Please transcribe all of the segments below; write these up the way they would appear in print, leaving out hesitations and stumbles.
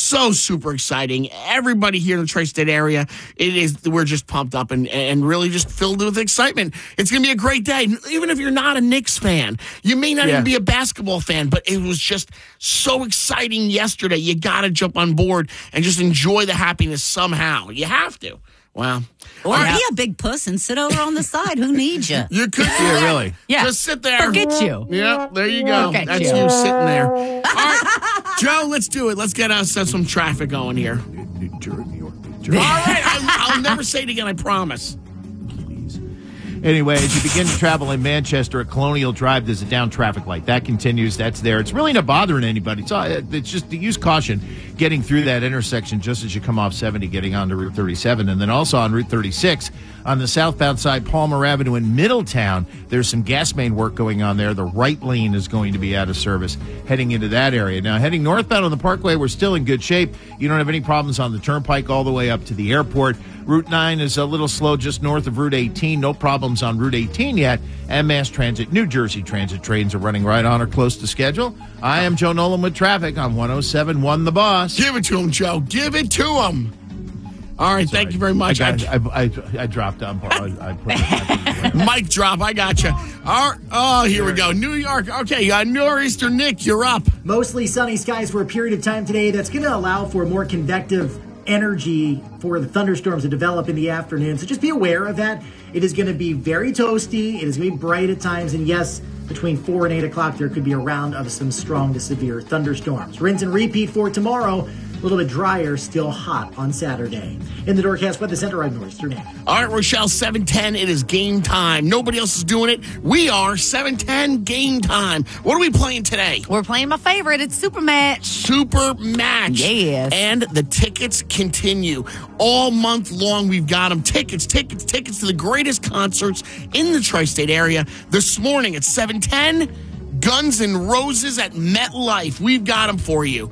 so super exciting. Everybody here in the tri-state area, we're just pumped up and really just filled with excitement. It's going to be a great day. Even if you're not a Knicks fan, you may not even be a basketball fan, but it was just so exciting yesterday. You got to jump on board and just enjoy the happiness somehow. You have to. Wow. Or be a big puss and sit over on the side. Who needs you? You could really. Yeah. Just sit there. Forget you. Yeah, there you go. That's you sitting there. All right, Joe, let's do it. Let's get us some traffic going here. New Jersey. All right, I'll never say it again, I promise. Anyway, as you begin to travel in Manchester at Colonial Drive, there's a down traffic light. That continues. That's there. It's really not bothering anybody. It's just to use caution getting through that intersection just as you come off 70, getting onto Route 37. And then also on Route 36, on the southbound side, Palmer Avenue in Middletown, there's some gas main work going on there. The right lane is going to be out of service heading into that area. Now, heading northbound on the Parkway, we're still in good shape. You don't have any problems on the Turnpike all the way up to the airport. Route 9 is a little slow just north of Route 18. No problems on Route 18 yet. And Mass Transit, New Jersey Transit trains are running right on or close to schedule. I am Joe Nolan with traffic on 107.1 The Boss. Give it to him, Joe. Give it to him. All right, thank you very much. I dropped on. I put it mic drop. I got you. Here we go. New York. Okay, Nor'easter Nick, you're up. Mostly sunny skies for a period of time today. That's going to allow for more convective energy for the thunderstorms to develop in the afternoon. So just be aware of that. It is going to be very toasty. It is going to be bright at times. And yes, between 4 and 8 o'clock, there could be a round of some strong to severe thunderstorms. Rinse and repeat for tomorrow. A little bit drier, still hot on Saturday. In the Doorcast Weather Center, I'm Nor'easter Nick. All right, Rochelle, 7:10. It is game time. Nobody else is doing it. We are 7:10 game time. What are we playing today? We're playing my favorite. It's Super Match. Super Match. Yes. And the tickets continue. All month long, we've got them. Tickets to the greatest concerts in the tri-state area. This morning at 7:10, Guns N' Roses at MetLife. We've got them for you.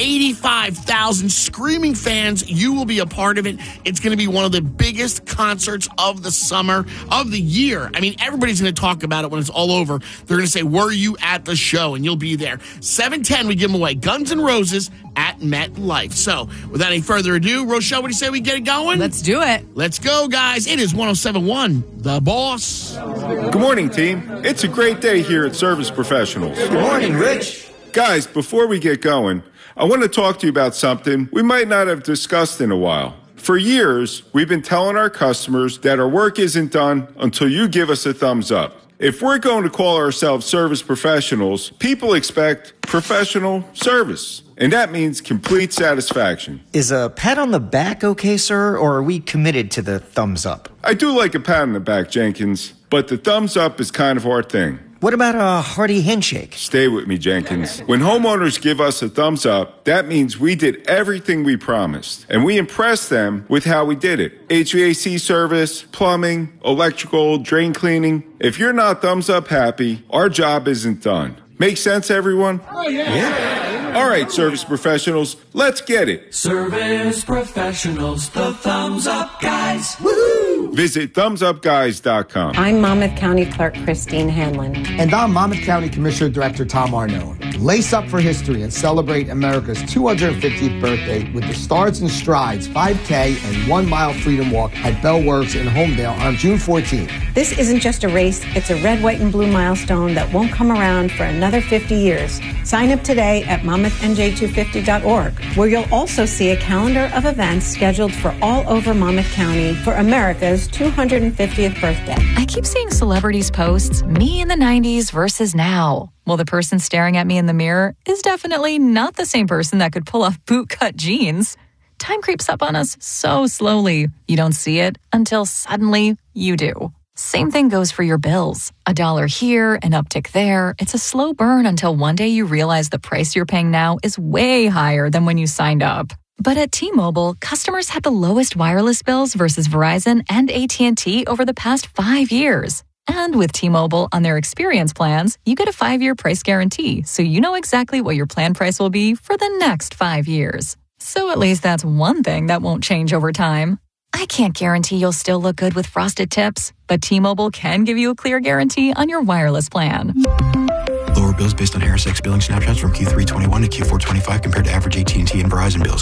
85,000 screaming fans. You will be a part of it. It's going to be one of the biggest concerts of the summer, of the year. I mean, everybody's going to talk about it when it's all over. They're going to say, were you at the show? And you'll be there. 7:10, we give them away. Guns N' Roses at MetLife. So, without any further ado, Rochelle, what do you say we get it going? Let's do it. Let's go, guys. It is 107.1, The Boss. Good morning, team. It's a great day here at Service Professionals. Good morning, Rich. Guys, before we get going, I want to talk to you about something we might not have discussed in a while. For years, we've been telling our customers that our work isn't done until you give us a thumbs up. If we're going to call ourselves service professionals, people expect professional service. And that means complete satisfaction. Is a pat on the back okay, sir, or are we committed to the thumbs up? I do like a pat on the back, Jenkins, but the thumbs up is kind of our thing. What about a hearty handshake? Stay with me, Jenkins. When homeowners give us a thumbs up, that means we did everything we promised. And we impressed them with how we did it. HVAC service, plumbing, electrical, drain cleaning. If you're not thumbs up happy, our job isn't done. Make sense, everyone? Oh, yeah. All right, service professionals, let's get it. Service professionals, the thumbs up guys. Woo! Visit thumbsupguys.com. I'm Monmouth County Clerk Christine Hanlon. And I'm Monmouth County Commissioner Director Tom Arnone. Lace up for history and celebrate America's 250th birthday with the Stars and Strides 5K and 1 mile freedom walk at Bell Works in Homedale on June 14th. This isn't just a race, it's a red, white, and blue milestone that won't come around for another 50 years. Sign up today at MonmouthNJ250.org, where you'll also see a calendar of events scheduled for all over Monmouth County for America's 250th birthday. I keep seeing celebrities posts, me in the 90s versus now. Well, the person staring at me in the mirror is definitely not the same person that could pull off bootcut jeans. Time creeps up on us so slowly. You don't see it until suddenly you do. Same thing goes for your bills. $1 here, an uptick there. It's a slow burn until one day you realize the price you're paying now is way higher than when you signed up. But at T-Mobile, customers had the lowest wireless bills versus Verizon and AT&T over the past 5 years. And with T-Mobile on their experience plans, you get a 5-year price guarantee, so you know exactly what your plan price will be for the next 5 years. So at least that's one thing that won't change over time. I can't guarantee you'll still look good with frosted tips, but T-Mobile can give you a clear guarantee on your wireless plan. Lower bills based on Harris X billing snapshots from Q3 21 to Q4 25 compared to average AT&T and Verizon bills.